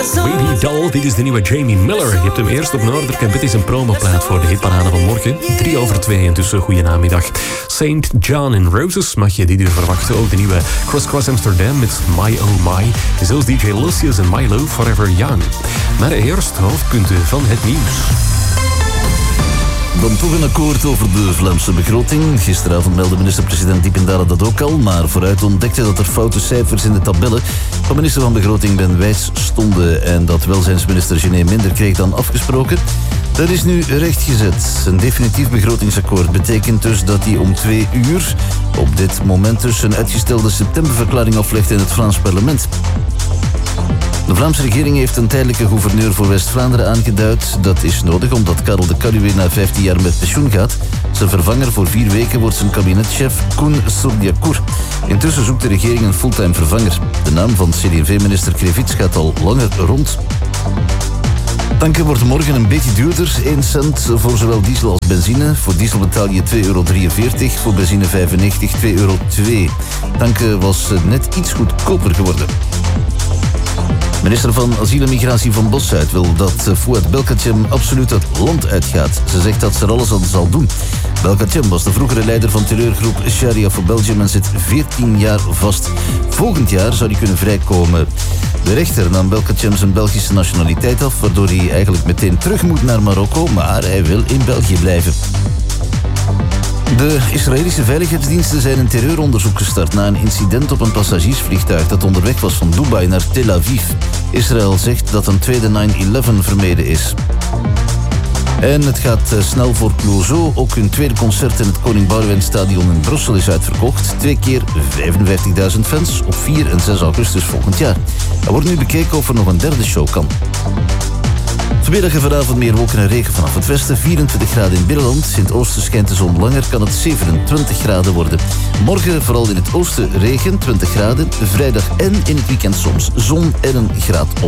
Baby Doll, dit is de nieuwe Jamie Miller. Je hebt hem eerst op Noorderkamp. Het is een promoplaat voor de hitparade van morgen. 3:03 intussen, goedenamiddag. St. John and Roses mag je dit uur verwachten. Ook de nieuwe Cross Amsterdam met My Oh My. En zelfs DJ Lucius en Milo Forever Young. Maar eerst hoofdpunten van het nieuws. Dan toch een akkoord over de Vlaamse begroting. Gisteravond meldde minister-president Dipendale dat ook al, maar vooruit ontdekte dat er foute cijfers in de tabellen van minister van Begroting Ben Wijts stonden en dat welzijnsminister Gené minder kreeg dan afgesproken. Dat is nu rechtgezet. Een definitief begrotingsakkoord betekent dus dat hij om 2 uur op dit moment dus een uitgestelde septemberverklaring aflegt in het Vlaams parlement. De Vlaamse regering heeft een tijdelijke gouverneur voor West-Vlaanderen aangeduid. Dat is nodig omdat Karel de Kaluwe na 15 jaar met pensioen gaat. Zijn vervanger voor 4 weken wordt zijn kabinetchef Koen Surdiakour. Intussen zoekt de regering een fulltime vervanger. De naam van CD&V-minister Krevits gaat al langer rond. Tanken wordt morgen een beetje duurder. 1 cent voor zowel diesel als benzine. Voor diesel betaal je €2,43, voor benzine 95, €2,02. Tanken was net iets goedkoper geworden. Minister van Asiel en Migratie van Bossuit wil dat Fouad Belkacem absoluut het land uitgaat. Ze zegt dat ze er alles aan zal doen. Belkacem was de vroegere leider van terreurgroep Sharia for Belgium en zit 14 jaar vast. Volgend jaar zou hij kunnen vrijkomen. De rechter nam Belkacem zijn Belgische nationaliteit af, waardoor hij eigenlijk meteen terug moet naar Marokko, maar hij wil in België blijven. De Israëlische veiligheidsdiensten zijn een terreuronderzoek gestart na een incident op een passagiersvliegtuig dat onderweg was van Dubai naar Tel Aviv. Israël zegt dat een tweede 9/11 vermeden is. En het gaat snel voor Clouseau. Ook hun tweede concert in het Koning Boudewijnstadion in Brussel is uitverkocht. 2 keer 55.000 fans op 4 en 6 augustus volgend jaar. Er wordt nu bekeken of er nog een derde show kan. Vanmiddag en vanavond meer wolken en regen vanaf het westen. 24 graden in het binnenland. In het oosten schijnt de zon langer, kan het 27 graden worden. Morgen vooral in het oosten regen, 20 graden. Vrijdag en in het weekend soms zon en een graad op.